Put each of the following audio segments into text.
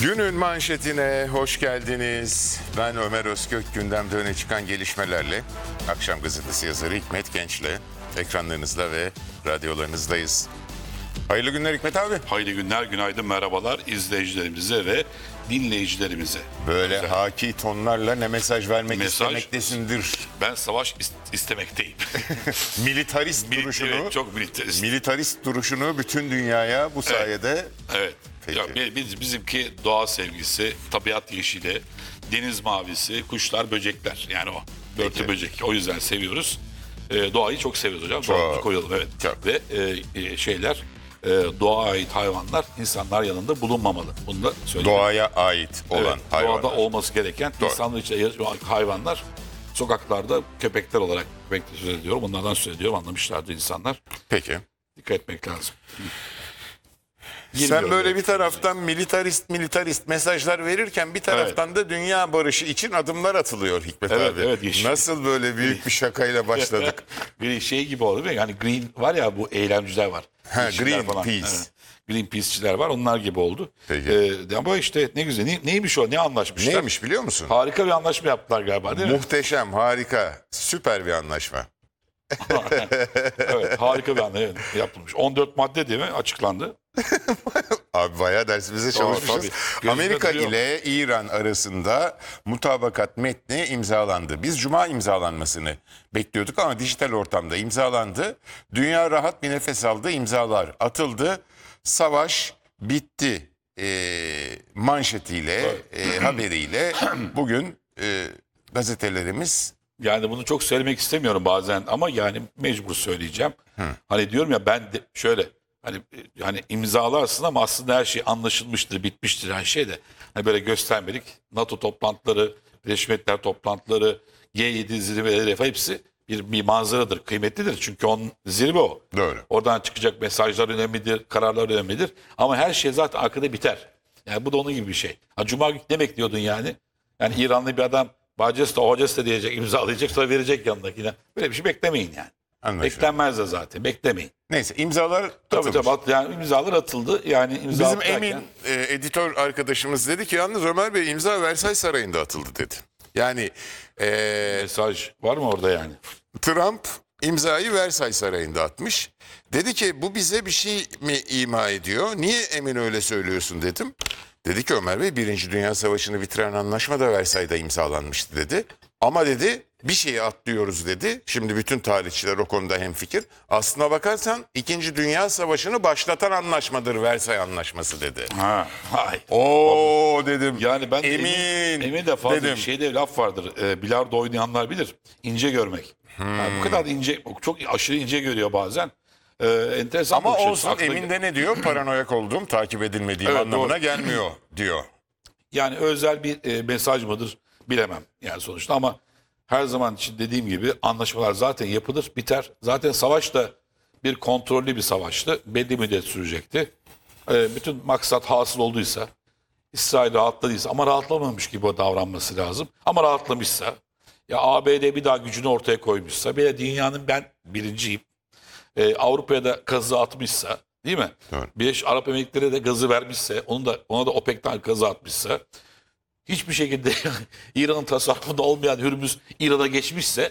Günün manşetine hoş geldiniz. Ben Ömer Özkök, gündemde öne çıkan gelişmelerle Akşam Gazetesi yazarı Hikmet Genç'le ekranlarınızda ve radyolarınızdayız. Hayırlı günler Hikmet abi. Hayırlı günler, günaydın, merhabalar izleyicilerimize ve dinleyicilerimize. Böyle Güzel. haki tonlarla ne mesaj vermek istemektesindir. Ben savaş istemekteyim. Militarist duruşunu, Evet, çok militarist. militarist duruşunu bütün dünyaya bu sayede... Evet. Peki. Ya, bizimki doğa sevgisi, tabiat yeşili, deniz mavisi, kuşlar, böcekler. Yani o. Börtü Peki. böcek. O yüzden seviyoruz. Doğayı çok seviyoruz hocam. Çok. Doğamızı koyalım, evet. Çok. Ve doğaya ait hayvanlar insanlar yanında bulunmamalı. Bunu da söyleyeyim. Doğaya ait olan Evet, hayvanlar. doğada olması gereken Doğru. insanlar içinde yaşayan hayvanlar sokaklarda köpekler olarak köpekler söz ediyorum. Onlardan söz ediyorum. Anlamışlardı insanlar. Peki. Dikkat etmek lazım. Sen Girmiyorum böyle yani. bir taraftan militarist mesajlar verirken bir taraftan da dünya barışı için adımlar atılıyor Hikmet Evet, abi. evet, yeşil. Nasıl böyle büyük bir şakayla başladık? Bir şey gibi oldu değil mi? Yani Green var ya, bu eylemciler var. Ha, Yeşiller Greenpeace. Evet. Greenpeace'çiler var. Onlar gibi oldu. Peki. Ama işte ne güzel. Neymiş o? Ne anlaşmışlar? Neymiş biliyor musun? Harika bir anlaşma yaptılar galiba, değil mi? Muhteşem, harika, süper bir anlaşma. Evet, harika bir anlaşma yapılmış. 14 madde değil mi? Açıklandı. Abi bayağı dersimize çalışmışız. tabii. Gözümde Amerika duruyor. ile İran arasında mutabakat metni imzalandı. Biz Cuma imzalanmasını bekliyorduk ama dijital ortamda imzalandı. Dünya rahat bir nefes aldı, imzalar atıldı. Savaş bitti manşetiyle, haberiyle bugün gazetelerimiz... Yani bunu çok söylemek istemiyorum bazen ama yani mecbur söyleyeceğim. Hani diyorum ya, ben de şöyle hani imzalarsın ama aslında her şey anlaşılmıştır, bitmiştir her şey de. Hani böyle göstermelik NATO toplantıları, Birleşmiş Milletler toplantıları, G7 zirveleri hepsi bir manzaradır, kıymetlidir. Çünkü onun zirve o. Doğru. Oradan çıkacak mesajlar önemlidir, kararlar önemlidir. Ama her şey zaten arkada biter. Yani bu da onun gibi bir şey. Ha, Cuma günü ne bekliyordun yani? Yani İranlı bir adam Bacesta, Hocesta diyecek, imzalayacak, sonra verecek yanındakine. Böyle bir şey beklemeyin yani. Anlaşıldı. Beklenmez de zaten, beklemeyin. Neyse imzalar Tabii atılmış. tabii, yani imzalar atıldı. Yani imza Bizim atarken- Emin editör arkadaşımız dedi ki yalnız Ömer Bey imza Versay Sarayı'nda atıldı dedi. Yani mesaj var mı orada yani? Trump imzayı Versay Sarayı'nda atmış. Dedi ki bu bize bir şey mi ima ediyor? Niye Emin öyle söylüyorsun dedim. Dedi ki Ömer Bey Birinci Dünya Savaşı'nı bitiren anlaşma da Versay'da imzalanmıştı dedi. Ama dedi bir şeyi atlıyoruz dedi. Şimdi bütün tarihçiler o konuda hemfikir. Aslına bakarsan İkinci Dünya Savaşı'nı başlatan anlaşmadır Versay Anlaşması dedi. Ha, hay. Oo dedim. Yani ben de Emin Emin de fazla dedim. bir şeyde laf vardır. Bilardo oynayanlar bilir. İnce görmek. Yani bu kadar da ince, çok aşırı ince görüyor bazen. Enteresan Ama bakış açısı. olsun Aklına- Emin de ne diyor? Paranoyak oldum, takip edilmediğim Evet, anlamına doğru. gelmiyor diyor. Yani özel bir mesaj mıdır bilemem yani sonuçta, ama her zaman için dediğim gibi anlaşmalar zaten yapılır, biter. Zaten savaş da bir kontrollü bir savaştı. Belli müddet sürecekti. Bütün maksat hasıl olduysa, İsrail rahatladıysa ama rahatlamamış gibi davranması lazım. Ama rahatlamışsa, ya ABD bir daha gücünü ortaya koymuşsa, bir de dünyanın ben birinciyim, Avrupa'ya da gazı atmışsa, değil mi? Doğru. Birleşik Arap Emirlikleri'ne de gazı vermişse, ona da OPEC'ten gazı atmışsa, hiçbir şekilde İran'ın tasarrufunda olmayan Hürmüz İran'a geçmişse,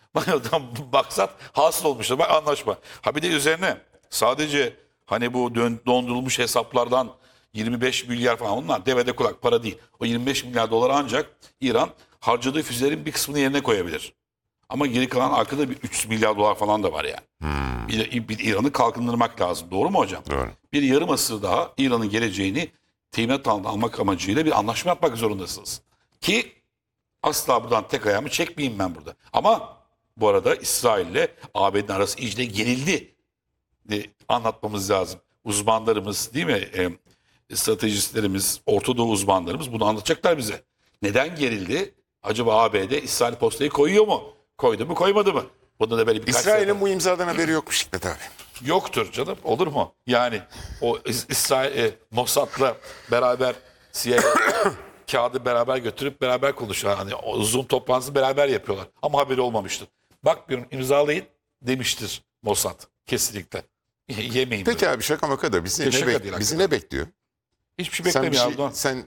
maksat hasıl olmuştur. Bak, anlaşma. Ha bir de üzerine sadece hani bu dondurulmuş hesaplardan 25 milyar falan, onlar devede kulak para değil. O 25 milyar dolar ancak İran harcadığı füzelerin bir kısmını yerine koyabilir. Ama geri kalan arkada bir 300 milyar dolar falan da var yani. Bir İran'ı kalkındırmak lazım. Doğru mu hocam? Doğru. Bir yarım asır daha İran'ın geleceğini teminat altına almak amacıyla bir anlaşma yapmak zorundasınız. Ki asla buradan tek ayağımı çekmeyeyim ben burada. Ama bu arada İsrail ile ABD'nin arası iyice gerildi. Anlatmamız lazım. Uzmanlarımız, değil mi? Stratejistlerimiz, Orta Doğu uzmanlarımız bunu anlatacaklar bize. Neden gerildi? Acaba ABD İsrail postayı koyuyor mu? Koydu mu, koymadı mı? Bunda da böyle birkaç İsrail'in bu imzadan haberi yokmuş Hikmet abi. yoktur canım. Olur mu? Yani o İsrail Mossad'la beraber CIA kağıdı beraber götürüp beraber konuşuyorlar. Hani o Zoom toplantısı beraber yapıyorlar. Ama haberi olmamıştır. Bak bir imzalayın demiştir Mossad. Kesinlikle. Yemeyin Peki böyle. abi şaka maka da bizi, Şaka değil bizi hakikaten. ne bekliyor? Hiçbir şey Sen, beklemiyor Erdoğan. sen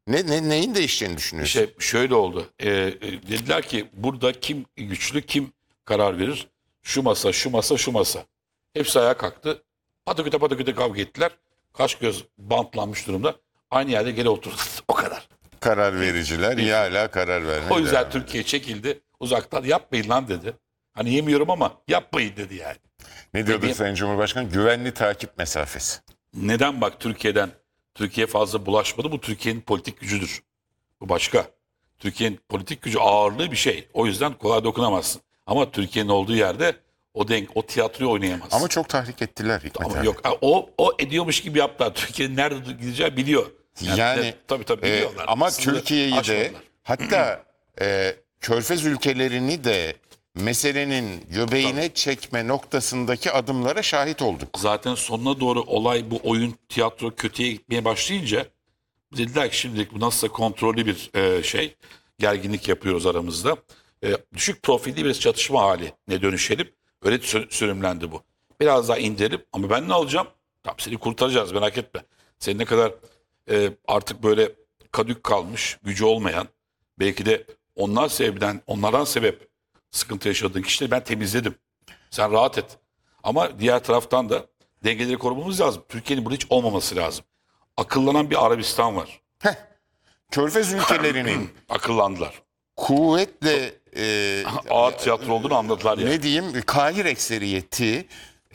Neyin değişeceğini düşünüyorsun? İşte şöyle oldu. Dediler ki burada kim güçlü, kim karar verir? Şu masa, şu masa, şu masa. Hepsi ayağa kalktı. Pataküte pataküte kavga ettiler. Kaş göz bantlanmış durumda. Aynı yerde geri oturdu. O kadar. Karar vericiler ya hala karar vermeye O yüzden devam ediyor. Türkiye çekildi. Uzaktan yapmayın lan dedi. Hani yemiyorum ama yapmayın dedi yani. Ne diyordu Dediğim- Sayın Cumhurbaşkanı? Güvenli takip mesafesi. Neden bak Türkiye fazla bulaşmadı? Bu Türkiye'nin politik gücüdür. Bu başka. Türkiye'nin politik gücü ağırlığı bir şey. O yüzden kolay dokunamazsın. Ama Türkiye'nin olduğu yerde o tiyatroyu oynayamazsın. Ama çok tahrik ettiler Hikmet Ama abi. yok o ediyormuş gibi yaptılar. Türkiye'nin nerede gideceği biliyor. Yani tabii biliyorlar. ama Sınırı Türkiye'yi de aşmadılar. hatta Körfez ülkelerini de meselenin göbeğine çekme noktasındaki adımlara şahit olduk. Zaten sonuna doğru olay bu oyun tiyatro kötüye gitmeye başlayınca dediler ki şimdilik bu nasılsa kontrollü bir gerginlik yapıyoruz aramızda. Düşük profilli bir çatışma haline dönüşelim. Öyle sürümlendi bu. Biraz daha indirip ama ben ne alacağım? Tamam seni kurtaracağız merak etme. Senin ne kadar artık böyle kadük kalmış, gücü olmayan belki de onlardan sebep sıkıntı yaşadığın kişileri ben temizledim. Sen rahat et. Ama diğer taraftan da dengeleri korumamız lazım. Türkiye'nin burada hiç olmaması lazım. Akıllanan bir Arabistan var. Körfez ülkelerinin Akıllandılar. kuvvetle Ağır tiyatro olduğunu anladılar yani. ne diyeyim kahir ekseriyeti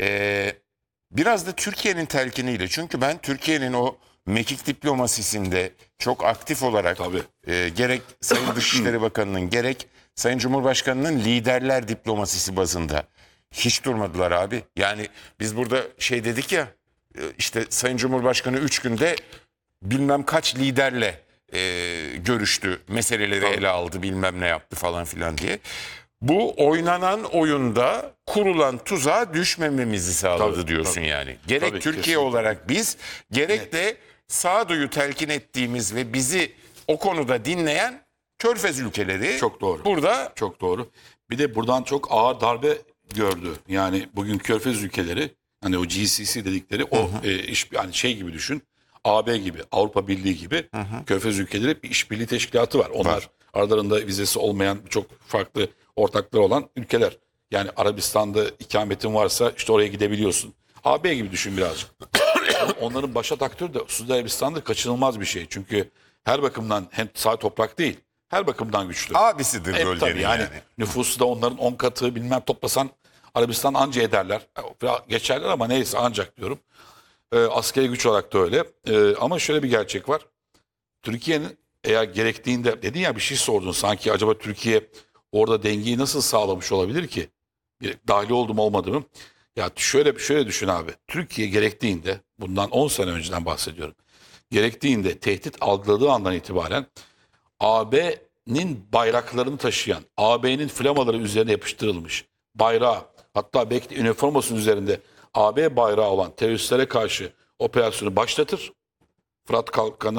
biraz da Türkiye'nin telkiniyle. Çünkü ben Türkiye'nin o mekik diplomasisinde çok aktif olarak Tabii. gerek Sayın Dışişleri Bakanı'nın gerek Sayın Cumhurbaşkanı'nın liderler diplomasisi bazında hiç durmadılar abi. Yani biz burada dedik ya işte Sayın Cumhurbaşkanı 3 günde bilmem kaç liderle görüştü, meseleleri ele aldı, bilmem ne yaptı falan filan diye. Bu oynanan oyunda kurulan tuzağa düşmememizi sağladı Tabii, diyorsun tabii. yani. Gerek Tabii, Türkiye kesinlikle. olarak biz, gerek de sağduyu telkin ettiğimiz ve bizi o konuda dinleyen Körfez ülkeleri Çok doğru. burada Çok doğru. Bir de buradan çok ağır darbe gördü. Yani bugün Körfez ülkeleri hani o GCC dedikleri o iş yani gibi düşün. AB gibi, Avrupa Birliği gibi Körfez ülkeleri bir işbirliği teşkilatı var. Onlar Var. aralarında vizesi olmayan çok farklı ortakları olan ülkeler. Yani Arabistan'da ikametin varsa işte oraya gidebiliyorsun. AB gibi düşün birazcık. Onların başat aktörü de Suudi Arabistan'da kaçınılmaz bir şey. Çünkü her bakımdan hem sağ toprak değil, her bakımdan güçlü. abisidir Evet, bölgenin tabii yani. Nüfusu da onların 10 katı bilmem toplasan Arabistan anca ederler. Geçerler ama neyse ancak diyorum. Askeri güç olarak da öyle. Ama şöyle bir gerçek var. Türkiye'nin eğer gerektiğinde dedin ya bir şey sordun sanki acaba Türkiye orada dengeyi nasıl sağlamış olabilir ki? Bir dahil oldu mu olmadı mı? Ya şöyle düşün abi. Türkiye gerektiğinde bundan 10 sene önceden bahsediyorum. Gerektiğinde tehdit algıladığı andan itibaren AB'nin bayraklarını taşıyan, AB'nin flamaları üzerine yapıştırılmış bayrağı, hatta belki de üniformasının üzerinde AB bayrağı olan teröristlere karşı operasyonu başlatır. Fırat Kalkanı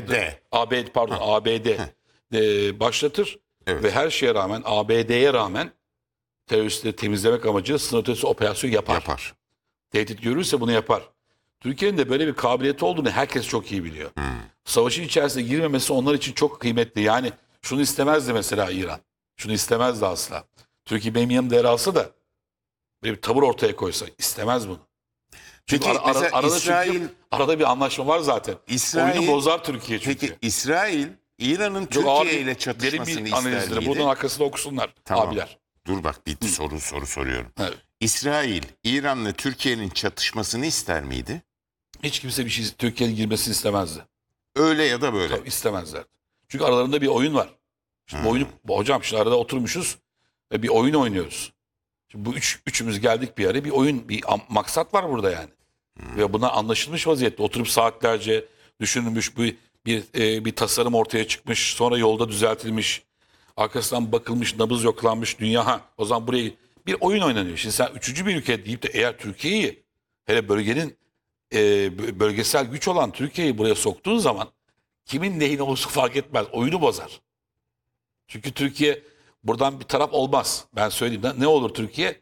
ABD başlatır Evet. ve her şeye rağmen ABD'ye rağmen teröristleri temizlemek amacıyla sınır ötesi operasyon yapar. Tehdit görürse bunu yapar. Türkiye'nin de böyle bir kabiliyeti olduğunu herkes çok iyi biliyor. Savaşın içerisine girmemesi onlar için çok kıymetli. Yani şunu istemezdi mesela İran. Şunu istemezdi asla. Türkiye benim yanımda yer alsa da böyle bir tavır ortaya koysa istemez bunu. Çünkü Peki mesela arada bir anlaşma var zaten. Oyunu bozar Türkiye çünkü. Peki İsrail İran'ın Çok ağır Türkiye ile derin çatışmasını bir ister analizdir. miydi? Bunun arkasında okusunlar Tamam. abiler. Dur bak bir soru soruyorum. Evet. İsrail İran'la Türkiye'nin çatışmasını ister miydi? Hiç kimse bir şey Türkiye'nin girmesini istemezdi. Öyle ya da böyle. Tabii istemezler. Çünkü aralarında bir oyun var. Şimdi hocam şimdi arada oturmuşuz ve bir oyun oynuyoruz. Şimdi bu üçümüz geldik bir araya bir oyun bir maksat var burada yani. Ve buna anlaşılmış vaziyette oturup saatlerce düşünülmüş bir tasarım ortaya çıkmış. Sonra yolda düzeltilmiş. Arkasından bakılmış, nabız yoklanmış dünya. O zaman buraya bir oyun oynanıyor. Şimdi sen üçüncü bir ülke deyip de eğer Türkiye'yi hele bölgenin bölgesel güç olan Türkiye'yi buraya soktuğun zaman kimin neyin olursa fark etmez. Oyunu bozar. Çünkü Türkiye buradan bir taraf olmaz. Ben söyleyeyim. Ne olur Türkiye?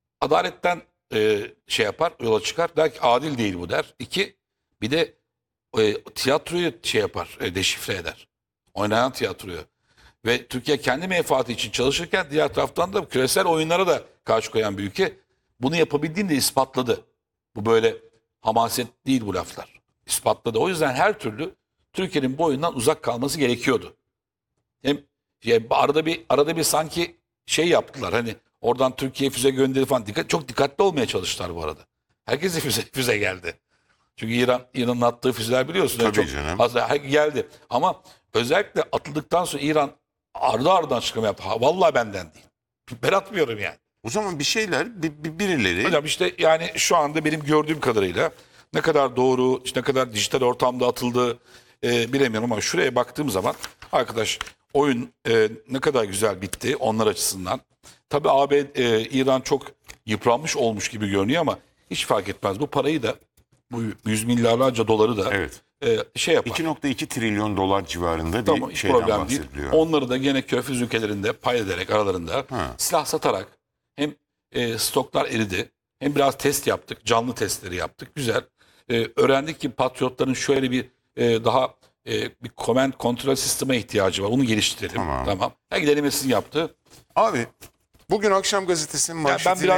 Adaletten yapar, yola çıkar. Der ki adil değil bu der. İki, bir de tiyatroyu şey yapar, deşifre eder. Oynanan tiyatroyu. Ve Türkiye kendi menfaati için çalışırken diğer taraftan da küresel oyunlara da karşı koyan bir ülke. Bunu yapabildiğini de ispatladı. Bu böyle hamaset değil bu laflar. İspatladı. O yüzden her türlü Türkiye'nin bu oyundan uzak kalması gerekiyordu. Hem arada bir sanki şey yaptılar. Hani oradan Türkiye füze gönderdi falan. Çok dikkatli olmaya çalıştılar bu arada. Herkese füze geldi. Çünkü İran'ın attığı füzeler biliyorsun. Tabii çok canım. az geldi. Ama özellikle atıldıktan sonra İran ardı ardına açıklama yaptı. Vallahi benden değil. Ben atmıyorum yani. O zaman bir şeyler birileri Hocam işte yani şu anda benim gördüğüm kadarıyla ne kadar doğru, işte ne kadar dijital ortamda atıldı bilemiyorum ama şuraya baktığım zaman arkadaş oyun ne kadar güzel bitti onlar açısından. Tabii İran çok yıpranmış olmuş gibi görünüyor ama hiç fark etmez. Bu parayı da bu yüz milyarlarca doları da evet. şey yapar. 2,2 trilyon dolar civarında bir Tamam, hiç şeyden problem değil. bahsediliyor. Onları da gene Körfez ülkelerinde pay ederek aralarında silah satarak hem stoklar eridi hem biraz test yaptık. Canlı testleri yaptık. Güzel. Öğrendik ki Patriotların şöyle bir daha bir command kontrol sisteme ihtiyacı var. Onu geliştirelim. Tamam. Tamam. Her denemesini yaptı. Abi bugün akşam gazetesinin ben manşetine